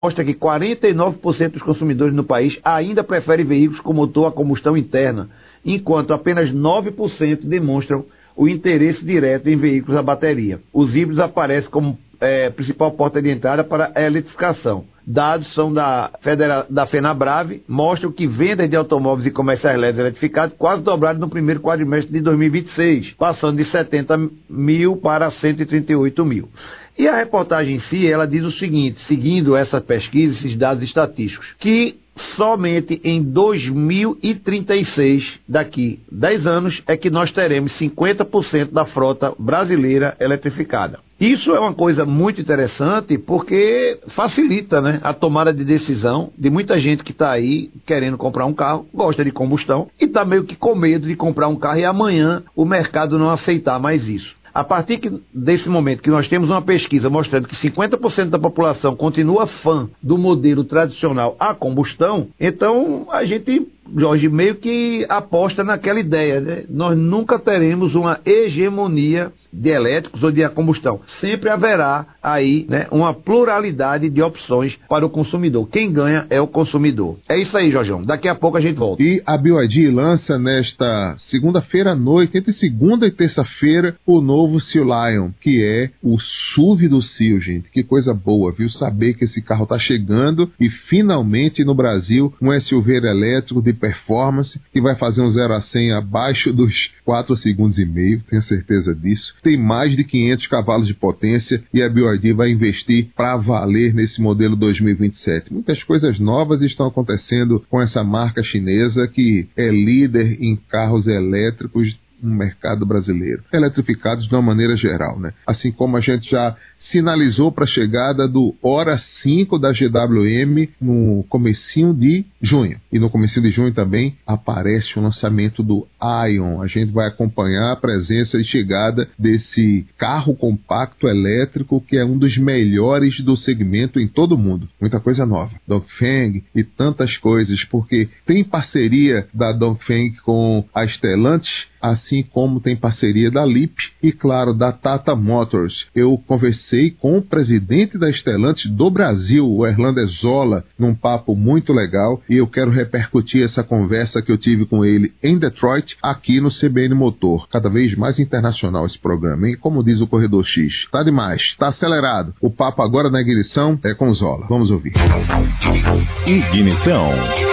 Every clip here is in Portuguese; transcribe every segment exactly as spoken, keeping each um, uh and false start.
mostra que quarenta e nove por cento dos consumidores no país ainda preferem veículos com motor a combustão interna, enquanto apenas nove por cento demonstram o interesse direto em veículos a bateria. Os híbridos aparecem como é, principal porta de entrada para a eletrificação. Dados são da, Federa da FenaBrave, mostram que vendas de automóveis e comerciais leves eletrificados quase dobraram no primeiro quadrimestre de dois mil e vinte e seis, passando de setenta mil para cento e trinta e oito mil. E a reportagem em si, ela diz o seguinte, seguindo essa pesquisa, esses dados estatísticos, que somente em dois mil e trinta e seis, daqui dez anos, é que nós teremos cinquenta por cento da frota brasileira eletrificada. Isso é uma coisa muito interessante porque facilita, né, a tomada de decisão de muita gente que está aí querendo comprar um carro, gosta de combustão e está meio que com medo de comprar um carro e amanhã o mercado não aceitar mais isso. A partir que, desse momento que nós temos uma pesquisa mostrando que cinquenta por cento da população continua fã do modelo tradicional a combustão, então a gente, Jorge, meio que aposta naquela ideia, né? Nós nunca teremos uma hegemonia de elétricos ou de a combustão. Sempre haverá aí, né, uma pluralidade de opções para o consumidor. Quem ganha é o consumidor. É isso aí, Jorjão. Daqui a pouco a gente volta. E a B Y D lança nesta segunda-feira à noite, entre segunda e terça-feira, o novo Sea Lion, que é o S U V do Sea, gente. Que coisa boa, viu? Saber que esse carro está chegando e finalmente no Brasil um S U V elétrico de performance que vai fazer um zero a cem abaixo dos quatro segundos e meio, tenho certeza disso. Tem mais de quinhentos cavalos de potência e a B Y D vai investir para valer nesse modelo dois mil e vinte e sete. Muitas coisas novas estão acontecendo com essa marca chinesa que é líder em carros elétricos no mercado brasileiro, eletrificados de uma maneira geral, né? Assim como a gente já sinalizou para a chegada do Hora cinco da G W M no comecinho de junho. E no comecinho de junho também aparece o lançamento do Ion. A gente vai acompanhar a presença e chegada desse carro compacto elétrico que é um dos melhores do segmento em todo o mundo. Muita coisa nova. Dongfeng e tantas coisas, porque tem parceria da Dongfeng com a Stellantis, assim como tem parceria da L I P e, claro, da Tata Motors. Eu conversei com o presidente da Stellantis do Brasil, o Erlander Zola, num papo muito legal, e eu quero repercutir essa conversa que eu tive com ele em Detroit, aqui no C B N Motor. Cada vez mais internacional esse programa, hein? Como diz o Corredor X. Tá demais, tá acelerado. O papo agora na ignição é com Zola. Vamos ouvir. Ignição.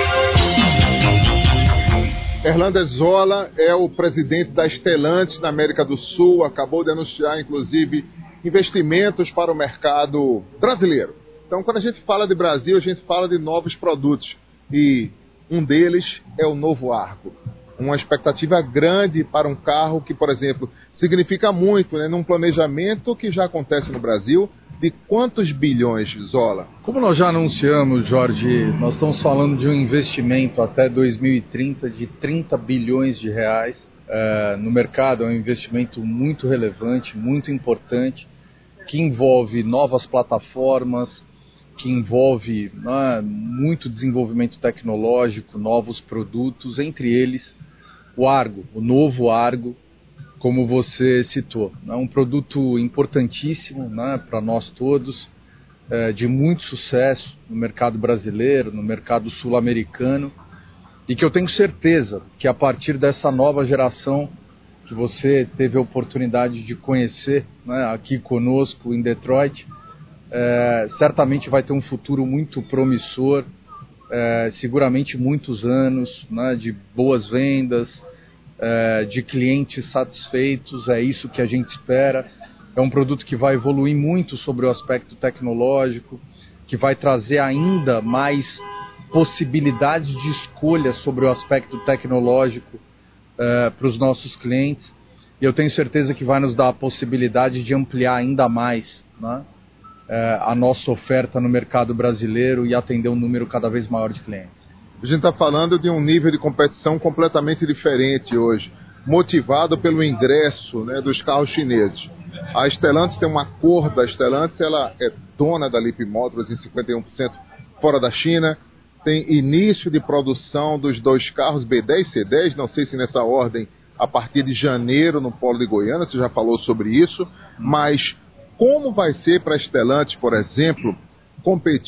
Erlander Zola é o presidente da Stellantis na América do Sul, acabou de anunciar, inclusive, investimentos para o mercado brasileiro. Então, quando a gente fala de Brasil, a gente fala de novos produtos. E um deles é o novo Argo. Uma expectativa grande para um carro que, por exemplo, significa muito, né, num planejamento que já acontece no Brasil. De quantos bilhões, Zola? Como nós já anunciamos, Jorge, nós estamos falando de um investimento até dois mil e trinta de trinta bilhões de reais uh, no mercado. É um investimento muito relevante, muito importante, que envolve novas plataformas, que envolve né, muito desenvolvimento tecnológico, novos produtos, entre eles o Argo, o novo Argo, como você citou. É um produto importantíssimo, né, para nós todos, é, de muito sucesso no mercado brasileiro, no mercado sul-americano, e que eu tenho certeza que a partir dessa nova geração que você teve a oportunidade de conhecer, né, aqui conosco em Detroit, é, certamente vai ter um futuro muito promissor, é, seguramente muitos anos, né, de boas vendas, de clientes satisfeitos. É isso que a gente espera. É um produto que vai evoluir muito sobre o aspecto tecnológico, que vai trazer ainda mais possibilidades de escolha sobre o aspecto tecnológico uh, para os nossos clientes. E eu tenho certeza que vai nos dar a possibilidade de ampliar ainda mais, né, uh, a nossa oferta no mercado brasileiro e atender um número cada vez maior de clientes. A gente está falando de um nível de competição completamente diferente hoje, motivado pelo ingresso, né, dos carros chineses. A Stellantis tem um acordo, a Stellantis ela é dona da L I P Motors em cinquenta e um por cento fora da China, tem início de produção dos dois carros B dez, C dez, não sei se nessa ordem, a partir de janeiro no Polo de Goiânia, você já falou sobre isso, mas como vai ser para a Stellantis, por exemplo, competir